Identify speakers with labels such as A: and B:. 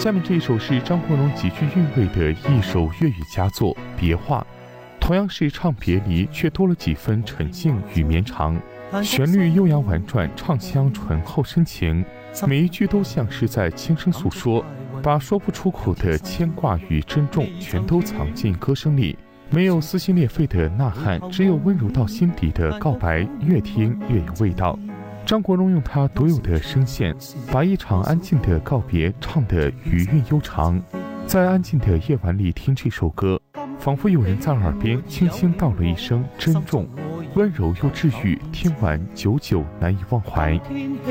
A: 下面这一首是张国荣极具韵味的一首粤语佳作《别话》，同样是唱别离，却多了几分沉静与绵长。旋律悠扬婉转，唱腔醇厚深情，每一句都像是在轻声诉说，把说不出口的牵挂与珍重全都藏进歌声里。没有撕心裂肺的呐喊，只有温柔到心底的告白，越听越有味道。张国荣用他独有的声线，把一场安静的告别唱得余韵悠长。在安静的夜晚里听这首歌，仿佛有人在耳边轻轻道了一声珍重，温柔又治愈，听完久久难以忘怀。